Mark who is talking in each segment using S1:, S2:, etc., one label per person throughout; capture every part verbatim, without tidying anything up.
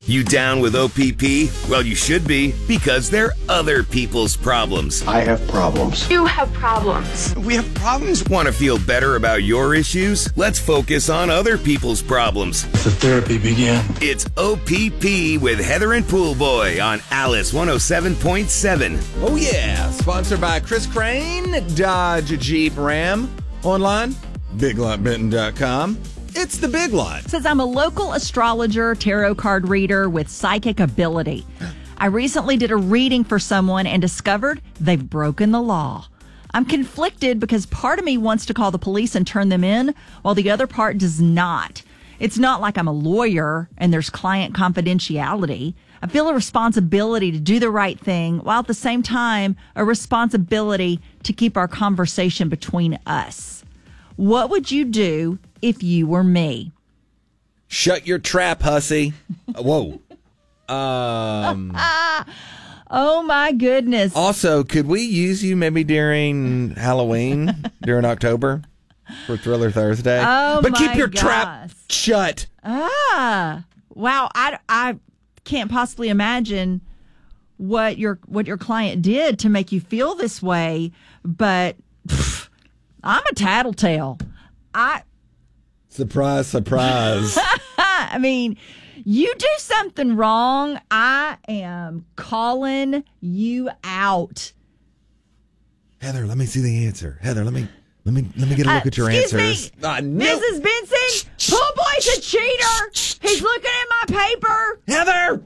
S1: You down with O P P? Well, you should be, because they're other people's problems.
S2: I have problems.
S3: You have problems.
S1: We have problems. Want to feel better about your issues? Let's focus on other people's problems.
S2: The therapy began.
S1: It's O P P with Heather and Poolboy on Alice one oh seven point seven.
S4: Oh, yeah. Sponsored by Chris Crane, Dodge Jeep Ram. Online, big lot benton dot com. It's the Big Lot.
S5: Says, I'm a local astrologer, tarot card reader with psychic ability. I recently did a reading for someone and discovered they've broken the law. I'm conflicted because part of me wants to call the police and turn them in, while the other part does not. It's not like I'm a lawyer and there's client confidentiality. I feel a responsibility to do the right thing, while at the same time, a responsibility to keep our conversation between us. What would you do if you were me?
S4: Shut your trap, hussy. Whoa. Um.
S5: Oh, my goodness.
S4: Also, could we use you maybe during Halloween, during October, for Thriller Thursday?
S5: Oh,
S4: but
S5: my
S4: keep your
S5: gosh.
S4: trap shut.
S5: Ah, wow. I, I can't possibly imagine what your what your client did to make you feel this way, but pff, I'm a tattletale. I
S4: Surprise, surprise.
S5: I mean, you do something wrong, I am calling you out.
S4: Heather, let me see the answer. Heather, let me let me let me get a look
S5: Uh,
S4: at your
S5: excuse
S4: answers.
S5: me,
S4: Uh, no.
S5: Missus Benson, Pool Boy's a cheater. He's looking at my paper.
S4: Heather!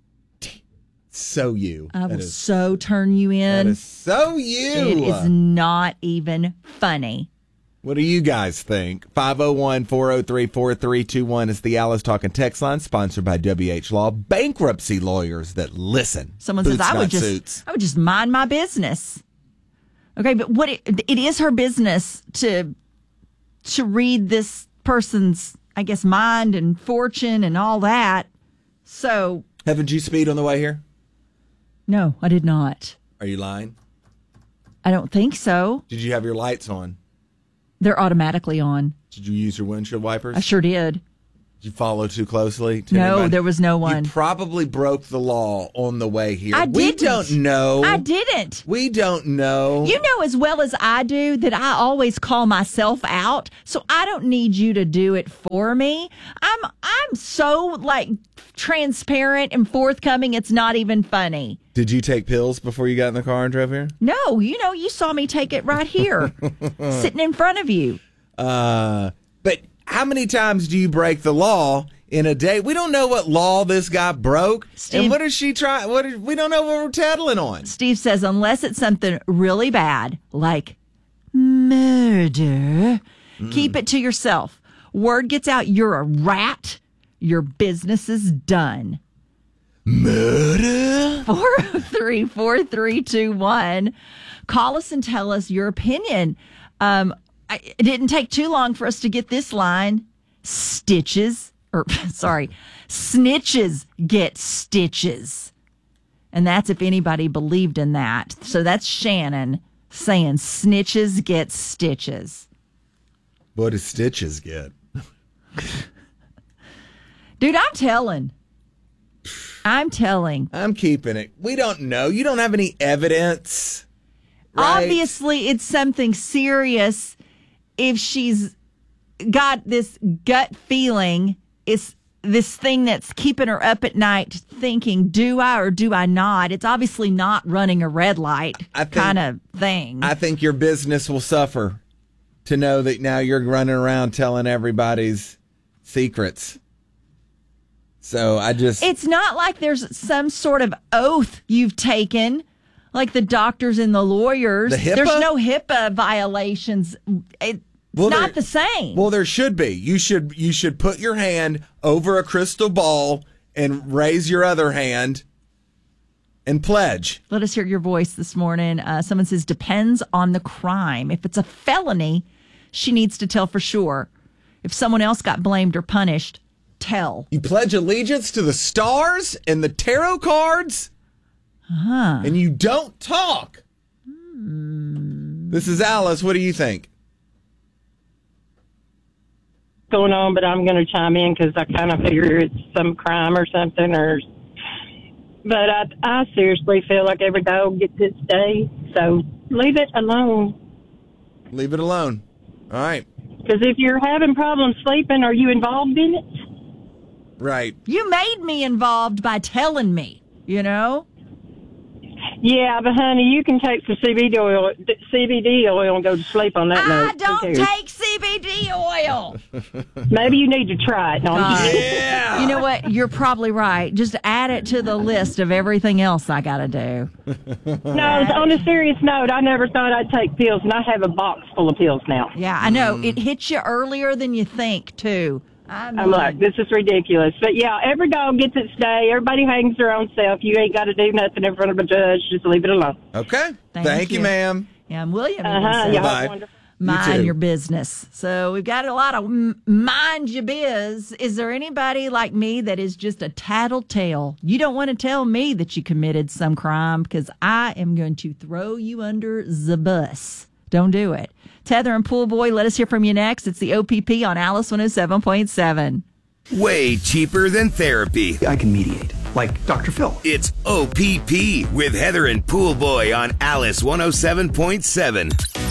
S4: So you.
S5: I
S4: That
S5: will
S4: is-
S5: so turn you in.
S4: That is so you.
S5: It is not even funny.
S4: What do you guys think? five oh one, four oh three, four three two one is the Alice Talking text line, sponsored by W H Law. Bankruptcy lawyers that listen.
S5: Someone
S4: Boots,
S5: says I would
S4: not
S5: just
S4: suits.
S5: I would just mind my business. Okay, but what it, it is her business to to read this person's, I guess, mind and fortune and all that. So
S4: Haven't you speed on the way here?
S5: no, I did not.
S4: Are you lying?
S5: I don't think so.
S4: Did you have your lights on?
S5: They're automatically on.
S4: Did you use your windshield wipers?
S5: I sure did.
S4: Did you follow too closely? To
S5: No,
S4: anybody?
S5: there was no one.
S4: You probably broke the law on the way here.
S5: I
S4: We
S5: didn't.
S4: don't know.
S5: I didn't.
S4: We don't know.
S5: You know as well as I do that I always call myself out, so I don't need you to do it for me. I'm I'm so like transparent and forthcoming. It's not even funny.
S4: Did you take pills before you got in the car and drove here?
S5: No, you know, you saw me take it right here, sitting in front of you.
S4: Uh, but how many times do you break the law in a day? We don't know what law this guy broke.
S5: Steve-
S4: and what is she trying? What is, we don't know what we're tattling on.
S5: Steve says, unless it's something really bad, like murder, keep it to yourself. Word gets out you're a rat, your business is done.
S4: Murder?
S5: four oh three, four three two one. Call us and tell us your opinion. Um, I, it didn't take too long for us to get this line. Stitches, or sorry, snitches get stitches. And that's if anybody believed in that. So that's Shannon saying snitches get stitches.
S4: What does stitches get?
S5: Dude, I'm telling. I'm telling.
S4: I'm keeping it. We don't know. You don't have any evidence. Right?
S5: Obviously, it's something serious if she's got this gut feeling. It's this thing that's keeping her up at night thinking, do I or do I not? It's obviously not running a red light
S4: I think-
S5: kind of thing.
S4: I think your business will suffer to know that now you're running around telling everybody's secrets. So I just...
S5: It's not like there's some sort of oath you've taken, like the doctors and the lawyers.
S4: The HIPAA?
S5: There's no HIPAA violations. It's
S4: Well,
S5: not
S4: there-
S5: the same.
S4: Well, there should be. You should you should put your hand over a crystal ball and raise your other hand and pledge.
S5: Let us hear your voice this morning. Uh, someone says, depends on the crime. If it's a felony, she needs to tell for sure. If someone else got blamed or punished, tell.
S4: You pledge allegiance to the stars and the tarot cards,
S5: Huh.
S4: and you don't talk. This is Alice. What do you think?
S3: going on, but I'm going to chime in because I kind of figure it's some crime or something. Or, but I, I seriously feel like every dog gets its day, so leave it alone.
S4: Leave it alone. All right.
S3: Because if you're having problems sleeping, are you involved in it?
S4: Right.
S5: You made me involved by telling me, you know?
S3: Yeah, but honey, you can take some C B D oil, C B D oil and go to sleep on that note.
S5: I don't take C B D oil.
S3: Maybe you need to try it. No, I'm just kidding.
S4: Yeah.
S5: You know what? You're probably right. Just add it to the list of everything else I got to do.
S3: No, on a serious note, I never thought I'd take pills, and I have a box full of pills now.
S5: Yeah, I know. It hits you earlier than you think, too. I mean,
S3: I'm like, this is ridiculous. But yeah, every dog gets its day. Everybody hangs their own self. You ain't got to do nothing in front of a judge. Just leave it alone.
S4: Okay.
S5: Thank
S4: Thank, you.
S5: you.
S4: ma'am.
S5: Yeah, and William even
S3: Uh-huh.
S5: said,
S3: Yeah,
S4: Bye.
S3: wonderful.
S5: mind
S4: too.
S5: your business. So we've got a lot of m- mind your biz. Is there anybody like me that is just a tattletale? You don't want to tell me that you committed some crime because I am going to throw you under the bus. Don't do it. Tether and Pool Boy, let us hear from you next. It's the O P P on Alice one oh seven point seven.
S1: Way cheaper than therapy.
S2: I can mediate, like Doctor Phil.
S1: It's O P P with Heather and Pool Boy on Alice one oh seven point seven.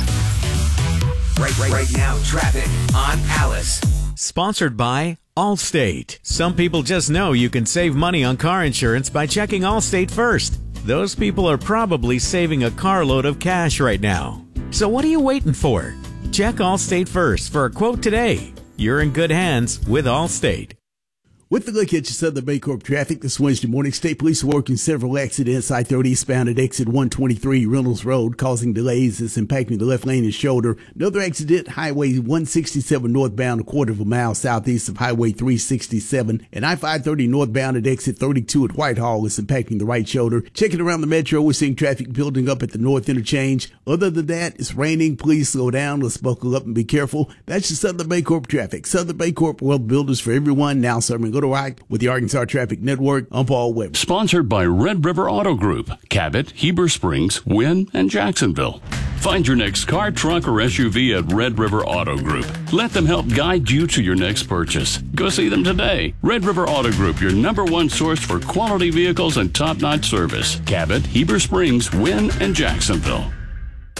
S1: Right, right, right now, traffic on Alice.
S6: Sponsored by Allstate. Some people just know you can save money on car insurance by checking Allstate first. Those people are probably saving a carload of cash right now. So what are you waiting for? Check Allstate first for a quote today. You're in good hands with Allstate.
S7: With a look at your Southern Baycorp traffic this Wednesday morning, State Police are working several accidents. I thirty eastbound at exit one twenty-three Reynolds Road, causing delays. It's impacting the left lane and shoulder. Another accident, Highway one sixty-seven northbound, a quarter of a mile southeast of Highway three sixty-seven. And I five thirty northbound at exit thirty-two at Whitehall is impacting the right shoulder. Checking around the metro, we're seeing traffic building up at the north interchange. Other than that, it's raining. Please slow down. Let's buckle up and be careful. That's your Southern Baycorp traffic. Southern Baycorp, well, builders for everyone. Now serving Go to Rock with the Arkansas Traffic Network. I'm Paul Weber.
S8: Sponsored by Red River Auto Group, Cabot, Heber Springs, Wynn, and Jacksonville. Find your next car, truck, or S U V at Red River Auto Group. Let them help guide you to your next purchase. Go see them today. Red River Auto Group, your number one source for quality vehicles and top-notch service. Cabot, Heber Springs, Wynn, and Jacksonville.